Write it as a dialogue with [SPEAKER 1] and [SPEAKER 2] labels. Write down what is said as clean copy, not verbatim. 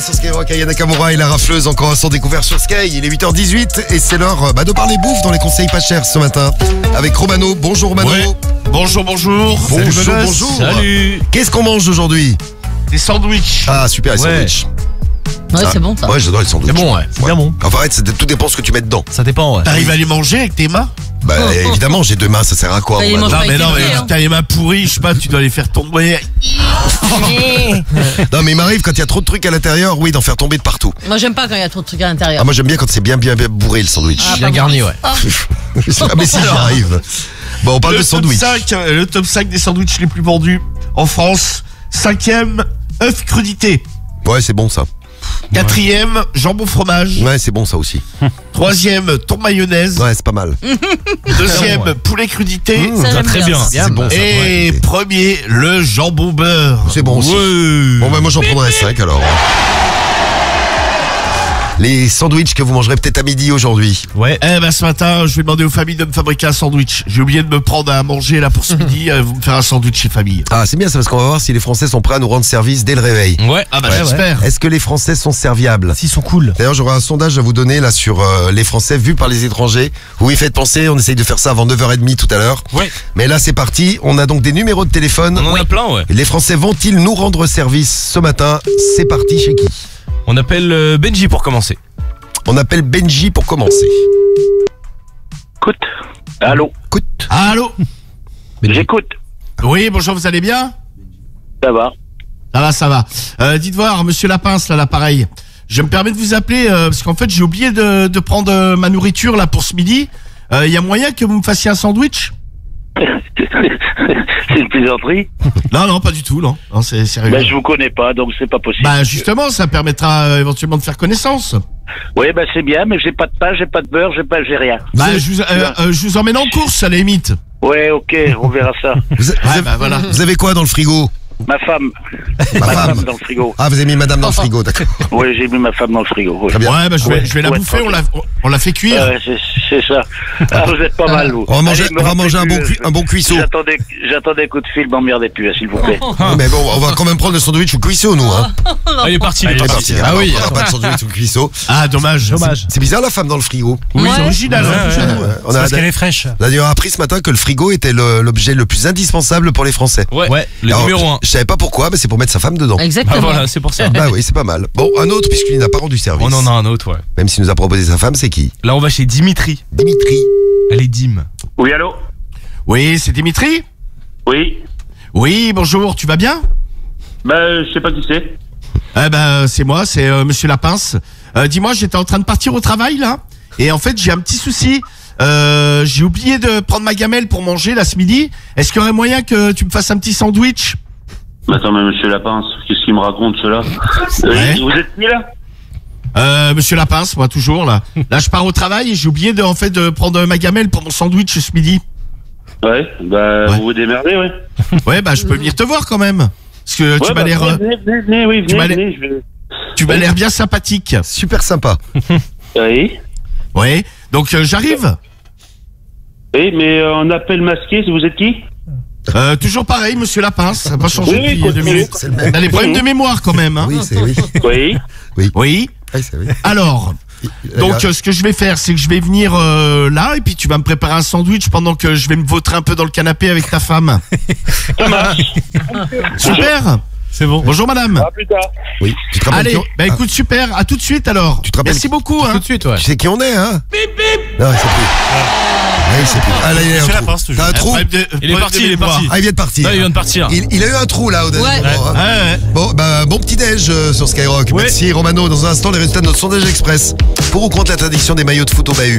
[SPEAKER 1] Sur Skyrock, Ayana Kamura et la rafleuse, encore un son découvert sur Sky. Il est 8h18 et c'est l'heure de parler bouffe dans les conseils pas chers ce matin. Avec Romano. Bonjour Romano.
[SPEAKER 2] Ouais. Bonjour.
[SPEAKER 1] Bonjour.
[SPEAKER 2] Salut.
[SPEAKER 1] Qu'est-ce qu'on mange aujourd'hui?
[SPEAKER 2] Des sandwichs.
[SPEAKER 1] Ah super, les sandwichs.
[SPEAKER 3] Ouais, c'est bon ça.
[SPEAKER 1] Ouais, j'adore les sandwichs.
[SPEAKER 2] C'est bon, ouais. C'est bien bon.
[SPEAKER 1] Enfin, arrête, tout dépend ce que tu mets dedans.
[SPEAKER 2] Ça dépend, ouais. T'arrives à les manger avec tes mains?
[SPEAKER 1] Bah évidemment, j'ai deux mains, ça sert à quoi?
[SPEAKER 3] Bah, il
[SPEAKER 1] Romano
[SPEAKER 3] mange pas avec
[SPEAKER 2] Non,
[SPEAKER 3] les
[SPEAKER 2] mais
[SPEAKER 3] pieds, hein.
[SPEAKER 2] t'as les mains pourries, je sais pas, tu dois les faire tomber.
[SPEAKER 1] Non mais il m'arrive quand il y a trop de trucs à l'intérieur, oui, d'en faire tomber de partout.
[SPEAKER 3] Moi j'aime pas quand il y a trop de trucs à l'intérieur.
[SPEAKER 1] Ah moi j'aime bien quand c'est bien bourré le sandwich.
[SPEAKER 3] Ah,
[SPEAKER 2] Bien
[SPEAKER 3] pas
[SPEAKER 2] garni,
[SPEAKER 3] bon.
[SPEAKER 2] ouais.
[SPEAKER 3] Ah.
[SPEAKER 1] Ah mais si j'y arrive. Bon, on parle de sandwich.
[SPEAKER 2] Le top 5 des sandwichs les plus vendus en France. 5e, œuf crudité.
[SPEAKER 1] Ouais, c'est bon ça.
[SPEAKER 2] 4e, jambon fromage.
[SPEAKER 1] Ouais, c'est bon ça aussi.
[SPEAKER 2] 3e, thon mayonnaise.
[SPEAKER 1] Ouais, c'est pas mal.
[SPEAKER 2] 2e, poulet crudité.
[SPEAKER 3] Ça, j'aime
[SPEAKER 4] très bien.
[SPEAKER 1] C'est bon ça.
[SPEAKER 2] Et premier, le jambon beurre.
[SPEAKER 1] C'est bon aussi. Bon bah moi j'en prendrai 5 alors. Les sandwichs que vous mangerez peut-être à midi aujourd'hui.
[SPEAKER 4] Ouais.
[SPEAKER 2] Eh ben ce matin, je vais demander aux familles de me fabriquer un sandwich. J'ai oublié de me prendre à manger là pour ce midi. Vous me faire un sandwich chez famille.
[SPEAKER 1] Ah c'est bien ça parce qu'on va voir si les Français sont prêts à nous rendre service dès le réveil.
[SPEAKER 4] Ouais.
[SPEAKER 2] Ah bah
[SPEAKER 4] Ouais,
[SPEAKER 2] j'espère.
[SPEAKER 1] Est-ce que les Français sont serviables?
[SPEAKER 4] S'ils sont cool.
[SPEAKER 1] D'ailleurs j'aurai un sondage à vous donner là sur les Français vus par les étrangers. Vous y faites penser, on essaye de faire ça avant 9h30 tout à l'heure.
[SPEAKER 4] Ouais.
[SPEAKER 1] Mais là c'est parti, on a donc des numéros de téléphone.
[SPEAKER 4] On en a plein, ouais.
[SPEAKER 1] Les Français vont-ils nous rendre service ce matin? C'est parti chez qui?
[SPEAKER 4] On appelle Benji pour commencer.
[SPEAKER 1] On appelle Benji pour commencer.
[SPEAKER 5] Écoute. Allô.
[SPEAKER 1] Écoute.
[SPEAKER 2] Allô.
[SPEAKER 5] J'écoute.
[SPEAKER 2] Oui, bonjour, vous allez bien?
[SPEAKER 5] Ça va.
[SPEAKER 2] Ça va. Dites voir, monsieur Lapince, là, l'appareil. Je me permets de vous appeler parce qu'en fait, j'ai oublié de prendre ma nourriture là pour ce midi. Il y a moyen que vous me fassiez un sandwich?
[SPEAKER 5] C'est une plaisanterie.
[SPEAKER 2] Non, pas du tout, non. Non, c'est sérieux.
[SPEAKER 5] Ben, je vous connais pas, donc c'est pas possible.
[SPEAKER 2] Bah justement, ça permettra éventuellement de faire connaissance.
[SPEAKER 5] Oui, ben c'est bien, mais j'ai pas de pain, j'ai pas de beurre, j'ai rien.
[SPEAKER 2] Bah je vous emmène en course à la limite.
[SPEAKER 5] Ouais, ok, on verra ça.
[SPEAKER 2] Voilà.
[SPEAKER 1] Vous avez quoi dans le frigo?
[SPEAKER 5] Ma femme.
[SPEAKER 1] Ma
[SPEAKER 5] Ma
[SPEAKER 1] femme.
[SPEAKER 5] femme dans le frigo.
[SPEAKER 1] Ah vous avez mis madame dans le frigo, d'accord.
[SPEAKER 5] Oui, j'ai mis ma femme dans le frigo. Oui.
[SPEAKER 1] Très bien.
[SPEAKER 2] Ouais, bah je vais la
[SPEAKER 5] Ouais,
[SPEAKER 2] bouffer,
[SPEAKER 5] tranquille.
[SPEAKER 2] on la fait cuire.
[SPEAKER 5] C'est ça. Ah, vous êtes pas mal, vous.
[SPEAKER 1] On va manger,
[SPEAKER 5] Allez, me
[SPEAKER 1] on va
[SPEAKER 5] rappelez
[SPEAKER 1] manger
[SPEAKER 5] plus,
[SPEAKER 1] un bon cuisseau.
[SPEAKER 5] J'attendais un coup de fil, m'emmerdez plus, s'il vous plaît.
[SPEAKER 1] Mais bon, on va quand même prendre le sandwich au cuisseau, nous. Hein.
[SPEAKER 4] Ah, il est parti,
[SPEAKER 1] Il est parti.
[SPEAKER 4] Ah oui.
[SPEAKER 1] On prendra pas de sandwich au cuisseau.
[SPEAKER 2] Ah dommage.
[SPEAKER 1] C'est bizarre la femme dans le frigo.
[SPEAKER 2] Oui, c'est
[SPEAKER 3] Ouais.
[SPEAKER 2] original. hein.
[SPEAKER 1] On a
[SPEAKER 4] est fraîche.
[SPEAKER 1] d'ailleurs appris ce matin que le frigo était l'objet le plus indispensable pour les Français.
[SPEAKER 4] Ouais. Le
[SPEAKER 1] Alors,
[SPEAKER 4] numéro 1.
[SPEAKER 1] Je savais pas pourquoi, mais c'est pour mettre sa femme dedans.
[SPEAKER 3] Exactement.
[SPEAKER 4] Ah voilà, c'est pour ça.
[SPEAKER 1] Bah oui, c'est pas mal. Bon, un autre puisqu'il n'a pas rendu service.
[SPEAKER 4] On en a un autre, ouais.
[SPEAKER 1] Même s'il nous a proposé sa femme, c'est qui?
[SPEAKER 4] Là, on va chez Dimitri.
[SPEAKER 1] Dimitri.
[SPEAKER 4] Elle est Dim.
[SPEAKER 5] Oui, allô.
[SPEAKER 2] Oui, c'est Dimitri?
[SPEAKER 5] Oui.
[SPEAKER 2] Oui, bonjour, tu vas bien?
[SPEAKER 5] Ben, je sais pas qui c'est.
[SPEAKER 2] Eh ben, c'est moi, c'est monsieur Lapince. Dis-moi, j'étais en train de partir au travail, là. Et en fait, j'ai un petit souci. J'ai oublié de prendre ma gamelle pour manger, là, ce midi. Est-ce qu'il y aurait moyen que tu me fasses un petit sandwich?
[SPEAKER 5] Mais attends, mais monsieur Lapince, qu'est-ce qu'il me raconte, cela?
[SPEAKER 2] Ouais.
[SPEAKER 5] Vous êtes qui, là?
[SPEAKER 2] Monsieur Lapince, moi, toujours, là. Là, je pars au travail et j'ai oublié de prendre ma gamelle pour mon sandwich ce midi.
[SPEAKER 5] Ouais, bah,
[SPEAKER 2] Ouais.
[SPEAKER 5] vous vous démerdez, ouais.
[SPEAKER 2] Ouais, bah, je peux venir te voir quand même. Parce que tu
[SPEAKER 5] Ouais,
[SPEAKER 2] m'as
[SPEAKER 5] bah,
[SPEAKER 2] l'air,
[SPEAKER 5] venez, oui,
[SPEAKER 2] tu m'as
[SPEAKER 5] venez, je vais...
[SPEAKER 2] tu m'as l'air bien sympathique.
[SPEAKER 1] Super sympa.
[SPEAKER 5] Oui.
[SPEAKER 2] Ouais. Donc, j'arrive.
[SPEAKER 5] Oui, mais en appel masqué, vous êtes qui?
[SPEAKER 2] Toujours pareil, monsieur Lapince. Ça n'a pas changé
[SPEAKER 5] Oui,
[SPEAKER 2] depuis 2
[SPEAKER 5] continue.
[SPEAKER 2] minutes.
[SPEAKER 1] C'est le même.
[SPEAKER 2] T'as des problèmes de mémoire quand même, hein.
[SPEAKER 1] Oui, c'est oui.
[SPEAKER 5] Oui.
[SPEAKER 2] Oui.
[SPEAKER 1] Oui, c'est oui.
[SPEAKER 2] Alors, donc ce que je vais faire, c'est que je vais venir là et puis tu vas me préparer un sandwich pendant que je vais me vautrer un peu dans le canapé avec ta femme.
[SPEAKER 5] Ça marche.
[SPEAKER 2] Super.
[SPEAKER 4] C'est bon.
[SPEAKER 2] Bonjour madame.
[SPEAKER 5] À plus tard.
[SPEAKER 1] Oui. Tu te rappelles
[SPEAKER 2] Allez,
[SPEAKER 1] qui
[SPEAKER 2] bah écoute, super. À tout de suite alors.
[SPEAKER 1] Tu te rappelles
[SPEAKER 2] Merci beaucoup. Hein.
[SPEAKER 4] Tout de suite, ouais.
[SPEAKER 1] Tu sais qui on est, hein? Bip bip. Non, il sait plus. Ouais, il sait plus. Ah là, il y a un trou. T'as un trou?
[SPEAKER 4] Il est parti,
[SPEAKER 1] Ah, il vient de partir.
[SPEAKER 4] Là, il vient de partir.
[SPEAKER 1] Il a eu un trou là au dernier
[SPEAKER 3] Ouais.
[SPEAKER 1] moment, hein.
[SPEAKER 2] Ouais.
[SPEAKER 1] Bon, bah, bon petit déj sur Skyrock.
[SPEAKER 4] Ouais.
[SPEAKER 1] Merci Romano. Dans un instant, les résultats de notre sondage express. Pour ou contre l'interdiction des maillots de foot au bahut?